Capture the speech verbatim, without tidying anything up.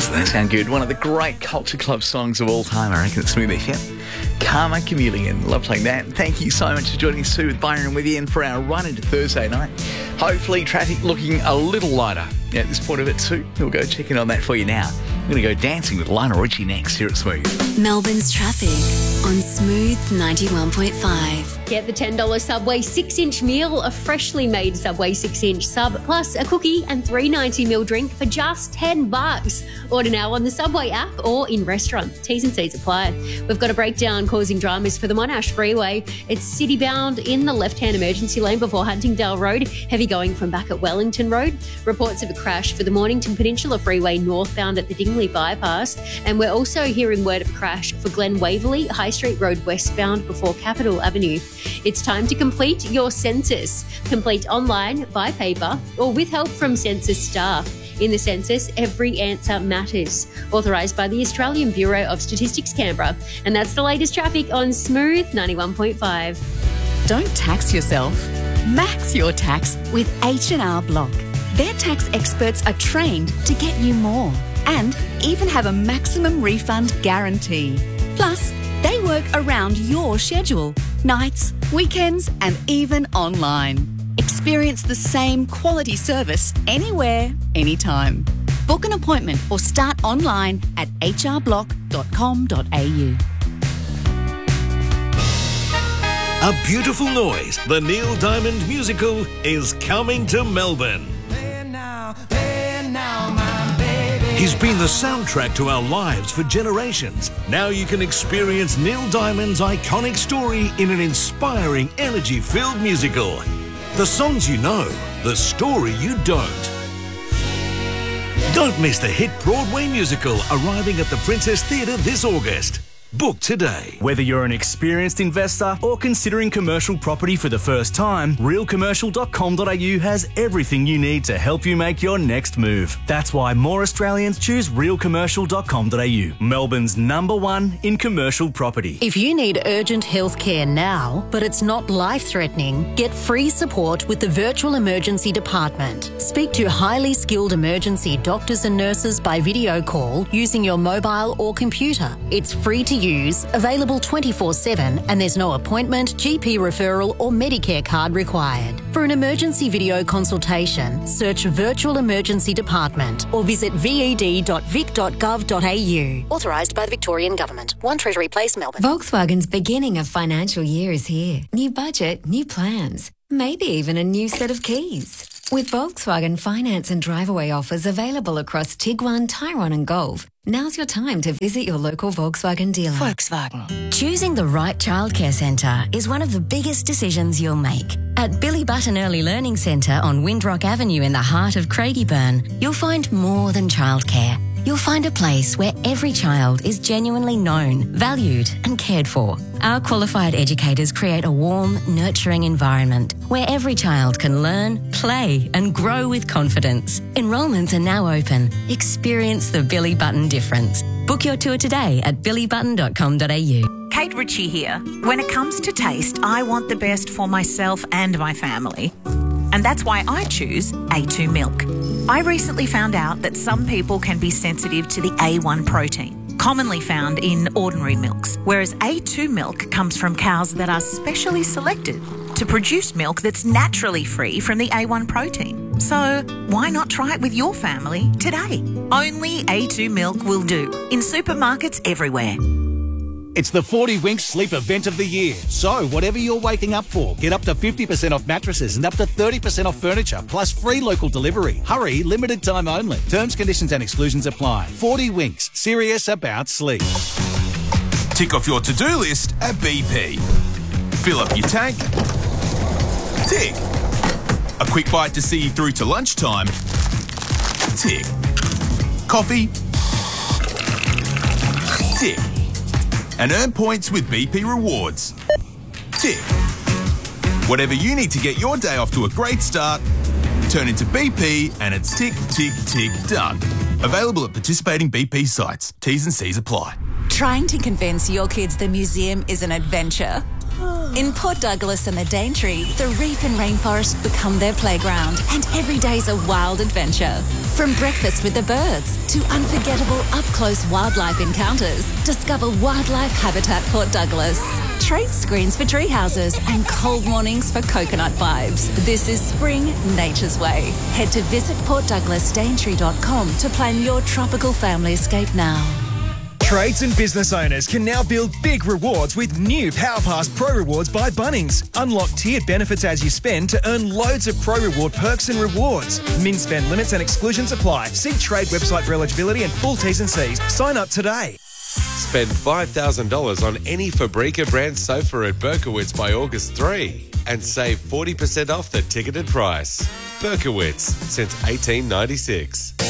Doesn't that sound good? One of the great Culture Club songs of all time, I reckon. It's Smooth F M. Karma Chameleon. Love playing that. Thank you so much for joining us too with Byron with you in for our run into Thursday night. Hopefully traffic looking a little lighter at this point of it too. We'll go check in on that for you now. We're going to go dancing with Lionel Richie next here at Smooth. Melbourne's traffic on Smooth ninety-one point five. Get the ten dollars Subway six inch meal, a freshly made Subway six inch sub, plus a cookie and three ninety ml drink for just ten bucks. Order now on the Subway app or in restaurant. T's and C's apply. We've got a breakdown causing dramas for the Monash Freeway. It's city-bound in the left-hand emergency lane before Huntingdale Road. Heavy going from back at Wellington Road. Reports of a crash for the Mornington Peninsula Freeway northbound at the Dingley Bypass. And we're also hearing word of a crash for Glen Waverley, High Street Road westbound before Capital Avenue. It's time to complete your census. Complete online, by paper, or with help from census staff. In the census, every answer matters. Authorised by the Australian Bureau of Statistics, Canberra. And that's the latest traffic on Smooth ninety-one point five. Don't tax yourself. Max your tax with H and R Block. Their tax experts are trained to get you more and even have a maximum refund guarantee. Plus, they work around your schedule, nights, weekends, and even online. Experience the same quality service anywhere, anytime. Book an appointment or start online at h r block dot com dot a u. A Beautiful Noise, the Neil Diamond musical, is coming to Melbourne. He's been the soundtrack to our lives for generations. Now you can experience Neil Diamond's iconic story in an inspiring, energy-filled musical. The songs you know, the story you don't. Don't miss the hit Broadway musical arriving at the Princess Theatre this August. Book today. Whether you're an experienced investor or considering commercial property for the first time, real commercial dot com dot a u has everything you need to help you make your next move. That's why more Australians choose real commercial dot com dot a u, Melbourne's number one in commercial property. If you need urgent health care now, but it's not life-threatening, get free support with the Virtual Emergency Department. Speak to highly skilled emergency doctors and nurses by video call using your mobile or computer. It's free to use, available twenty-four seven, and there's no appointment, G P referral or Medicare card required. For an emergency video consultation, search Virtual Emergency Department or visit v e d dot vic dot gov dot a u. Authorised by the Victorian Government. one Treasury Place, Melbourne. Volkswagen's beginning of financial year is here. New budget, new plans, maybe even a new set of keys. With Volkswagen finance and drive-away offers available across Tiguan, Tyrone and Golf, now's your time to visit your local Volkswagen dealer. Volkswagen. Choosing the right childcare centre is one of the biggest decisions you'll make. At Billy Button Early Learning Centre on Windrock Avenue in the heart of Craigieburn, you'll find more than childcare. You'll find a place where every child is genuinely known, valued and cared for. Our qualified educators create a warm, nurturing environment where every child can learn, play and grow with confidence. Enrolments are now open. Experience the Billy Button difference. Book your tour today at billy button dot com dot a u. Kate Ritchie here. When it comes to taste, I want the best for myself and my family. And that's why I choose A two milk. I recently found out that some people can be sensitive to the A one protein, commonly found in ordinary milks, whereas A two milk comes from cows that are specially selected to produce milk that's naturally free from the A one protein. So why not try it with your family today? Only A two milk will do, in supermarkets everywhere. It's the forty Winks Sleep Event of the year. So, whatever you're waking up for, get up to fifty percent off mattresses and up to thirty percent off furniture, plus free local delivery. Hurry, limited time only. Terms, conditions and exclusions apply. forty Winks, serious about sleep. Tick off your to-do list at B P. Fill up your tank. Tick. A quick bite to see you through to lunchtime. Tick. Coffee. Tick. And earn points with B P Rewards. Tick. Whatever you need to get your day off to a great start, turn into B P and it's tick, tick, tick, done. Available at participating B P sites. T's and C's apply. Trying to convince your kids the museum is an adventure? In Port Douglas and the Daintree, the reef and rainforest become their playground, and every day's a wild adventure. From breakfast with the birds to unforgettable up-close wildlife encounters, discover Wildlife Habitat Port Douglas. Trade screens for tree houses and cold mornings for coconut vibes. This is spring nature's way. Head to visit port douglas daintree dot com to plan your tropical family escape now. Trades and business owners can now build big rewards with new PowerPass Pro Rewards by Bunnings. Unlock tiered benefits as you spend to earn loads of Pro Reward perks and rewards. Min spend limits and exclusions apply. See trade website for eligibility and full T's and C's. Sign up today. Spend five thousand dollars on any Fabrica brand sofa at Berkowitz by August third and save forty percent off the ticketed price. Berkowitz, since eighteen ninety-six.